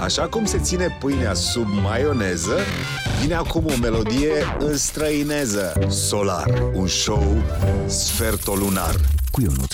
Așa cum se ține pâinea sub maioneză, vine acum o melodie în străineză. Solar, un show sfertolunar. Cu Ionuț